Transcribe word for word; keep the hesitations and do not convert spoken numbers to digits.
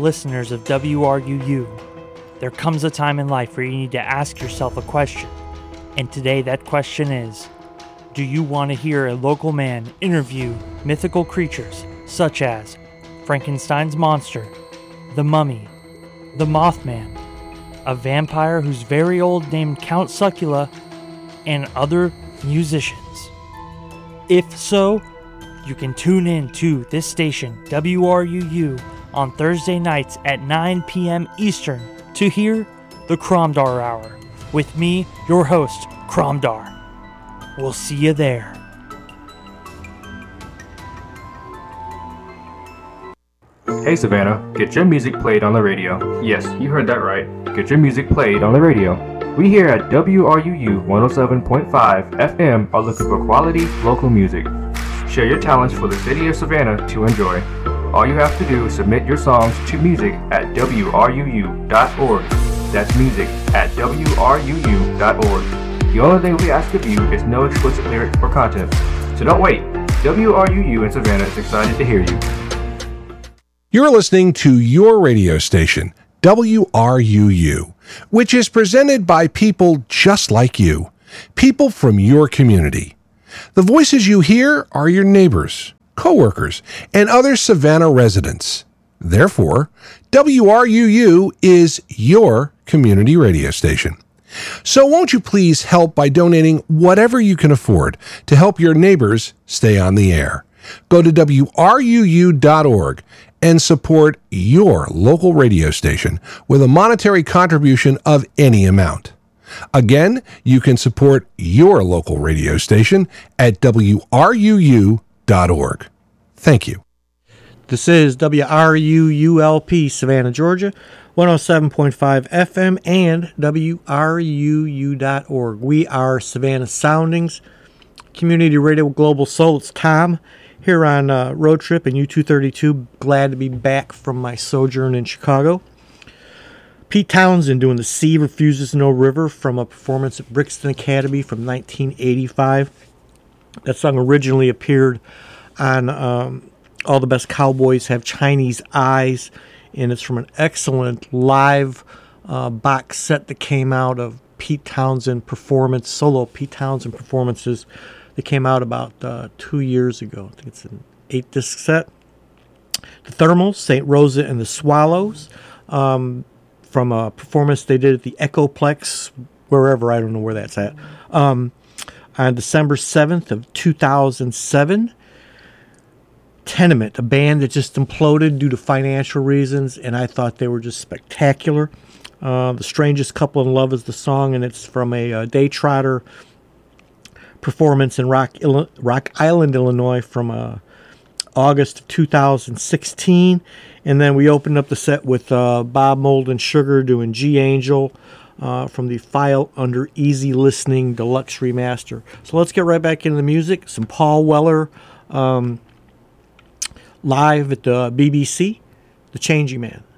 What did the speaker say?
listeners of W R U U. There comes a time in life where you need to ask yourself a question. And today that question is, do you want to hear a local man interview mythical creatures such as Frankenstein's monster, the mummy, the Mothman, a vampire who's very old named Count Succula, and other musicians? If so, you can tune in to this station, W R U U, on Thursday nights at nine p.m. Eastern to hear the Cromdar Hour with me, your host, Cromdar. We'll see you there. Hey Savannah, get your music played on the radio. Yes, you heard that right. Get your music played on the radio. We here at W R U U one oh seven point five F M are looking for quality local music. Share your talents for the city of Savannah to enjoy. All you have to do is submit your songs to music at W R U U dot org. That's music at W R U U dot org. The only thing we ask of you is no explicit lyrics or content. So don't wait. W R U U in Savannah is excited to hear you. You're listening to your radio station, W R U U, which is presented by people just like you, people from your community. The voices you hear are your neighbors, coworkers, and other Savannah residents. Therefore, W R U U is your community radio station. So won't you please help by donating whatever you can afford to help your neighbors stay on the air? Go to W R U U dot org and support your local radio station with a monetary contribution of any amount. Again, you can support your local radio station at W R U U dot org. Thank you. This is W R U U L P, Savannah, Georgia, one oh seven point five F M and W R U U dot org. We are Savannah Soundings, Community Radio Global Soul. It's Tom here on uh, Road Trip and U two thirty-two. Glad to be back from my sojourn in Chicago. Pete Townsend doing The Sea Refuses No River from a performance at Brixton Academy from nineteen eighty-five. That song originally appeared on um, All the Best Cowboys Have Chinese Eyes, and it's from an excellent live uh, box set that came out of Pete Townsend performance, solo Pete Townsend performances that came out about uh, two years ago. I think it's an eight-disc set. The Thermals, Saint Rosa and the Swallows, um, from a performance they did at the Echoplex, wherever, I don't know where that's at, um, on December seventh of two thousand seven. Tenement, a band that just imploded due to financial reasons, and I thought they were just spectacular. Uh, The Strangest Couple in Love is the song, and it's from a uh, Day Trotter performance in Rock, Illi- Rock Island, Illinois from uh, August of two thousand sixteen. And then we opened up the set with uh, Bob Mould and Sugar doing G Angel uh, from the File Under Easy Listening Deluxe Remaster. So let's get right back into the music. Some Paul Weller um, live at the B B C, The Changing Man.